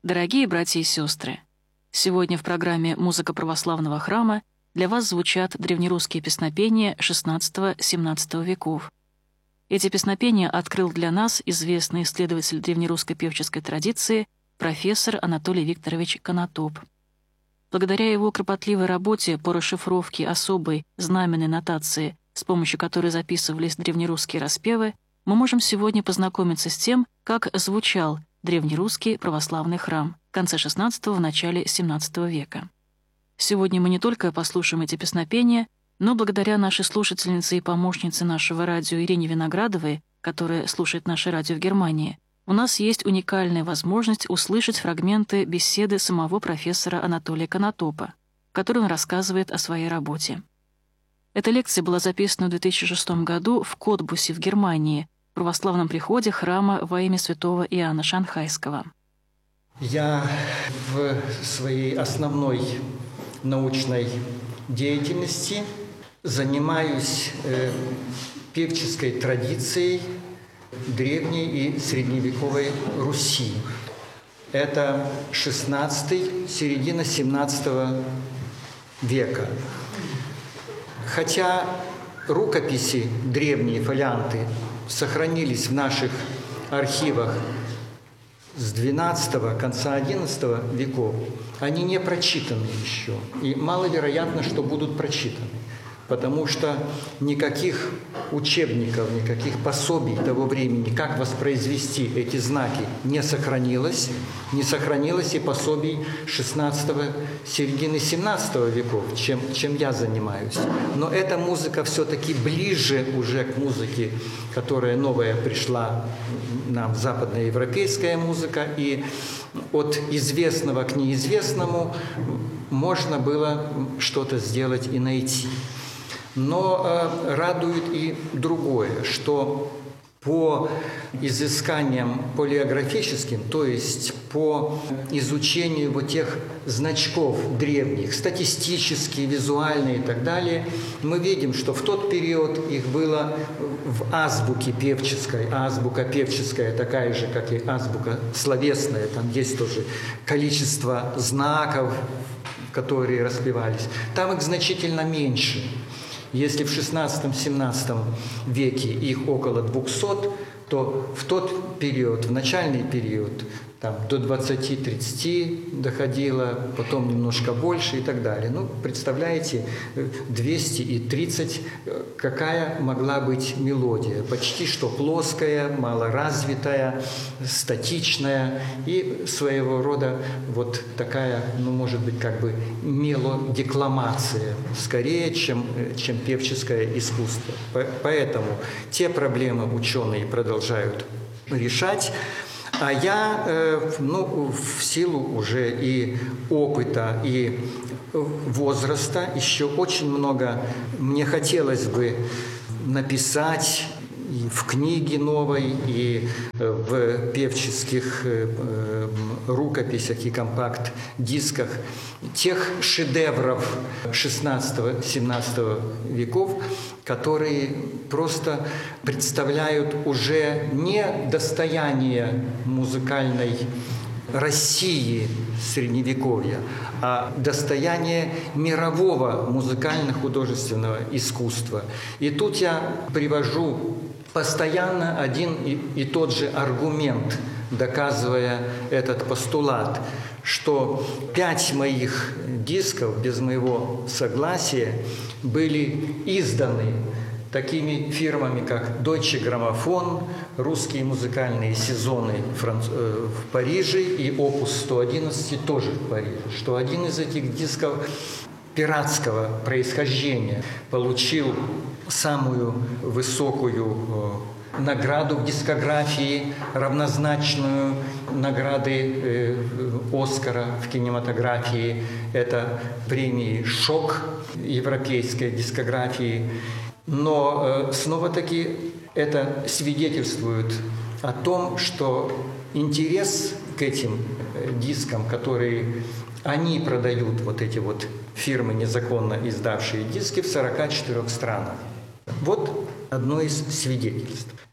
Дорогие братья и сестры, сегодня в программе «Музыка православного храма» для вас звучат древнерусские песнопения XVI-XVII веков. Эти песнопения открыл для нас известный исследователь древнерусской певческой традиции профессор Анатолий Викторович Конотоп. Благодаря его кропотливой работе по расшифровке особой знаменной нотации, с помощью которой записывались древнерусские распевы, мы можем сегодня познакомиться с тем, как звучал древнерусский православный храм в конце XVI – в начале XVII века. Сегодня мы не только послушаем эти песнопения, но благодаря нашей слушательнице и помощнице нашего радио Ирине Виноградовой, которая слушает наше радио в Германии, у нас есть уникальная возможность услышать фрагменты беседы самого профессора Анатолия Конотопа, в которой он рассказывает о своей работе. Эта лекция была записана в 2006 году в Котбусе в Германии, в православном приходе храма во имя святого Иоанна Шанхайского. Я в своей основной научной деятельности занимаюсь певческой традицией древней и средневековой Руси. Это XVI, середина XVII века. Хотя рукописи, древние фолианты, сохранились в наших архивах с XII, конца XI веков, они не прочитаны еще. И маловероятно, что будут прочитаны. Потому что никаких учебников, никаких пособий того времени, как воспроизвести эти знаки, не сохранилось. Не сохранилось и пособий XVI, середины XVII веков, чем я занимаюсь. Но эта музыка все-таки ближе уже к музыке, которая новая пришла нам, западноевропейская музыка, и от известного к неизвестному можно было что-то сделать и найти. Но радует и другое, что по изысканиям полиографическим, то есть по изучению вот тех значков древних, статистические, визуальные и так далее, мы видим, что в тот период их было в азбуке певческой. Азбука певческая такая же, как и азбука словесная. Там есть тоже количество знаков, которые распевались. Там их значительно меньше. Если в XVI-XVII веке их около 200, то в тот период, в начальный период, там, до 20-30 доходило, потом немножко больше и так далее. Ну, представляете, 230, какая могла быть мелодия? Почти что плоская, малоразвитая, статичная и своего рода вот такая, ну, может быть, как бы мелодекламация, скорее, чем певческое искусство. Поэтому те проблемы ученые продолжают решать. А я, в силу уже и опыта, и возраста, еще очень много мне хотелось бы написать и в книге новой, и в певческих рукописях и компакт-дисках тех шедевров XVI-XVII веков, которые просто представляют уже не достояние музыкальной России Средневековья, а достояние мирового музыкально-художественного искусства. И тут я привожу постоянно один и тот же аргумент, доказывая этот постулат, что 5 моих дисков без моего согласия были изданы такими фирмами, как Deutsche Grammophon, русские музыкальные сезоны в Париже и Opus 111 тоже в Париже, что один из этих дисков пиратского происхождения получил самую высокую награду в дискографии, равнозначную награды Оскара в кинематографии. Это премии «Шок» европейской дискографии. Но снова-таки это свидетельствует о том, что интерес к этим дискам, которые они продают, вот эти вот фирмы, незаконно издавшие диски, в 44 странах. Вот одно из свидетельств.